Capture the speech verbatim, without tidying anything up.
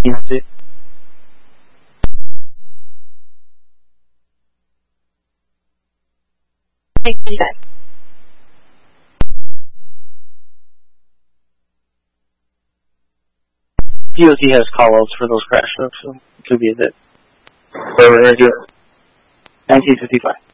That's it. Thank you, guys. D O T has call-outs for those crash notes, so it could be a bit. So we're going to do nineteen fifty-five.